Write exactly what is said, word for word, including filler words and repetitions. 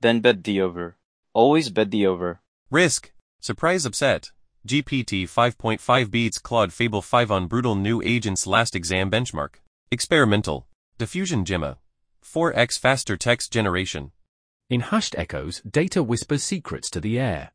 Then bet the over. Always bet the over. Risk. Surprise upset. G P T five point five beats Claude Fable five on brutal new agent's last exam benchmark. Experimental. Diffusion Gemma. four x faster text generation. In hushed echoes, data whispers secrets to the air.